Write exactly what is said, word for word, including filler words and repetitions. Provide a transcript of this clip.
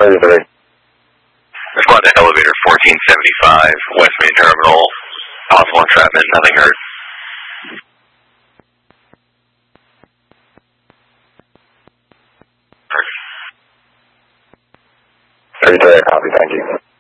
thirty-three. Squad to elevator fourteen seventy-five, West Main Terminal. Possible entrapment, nothing heard. thirty-three, copy, thank you.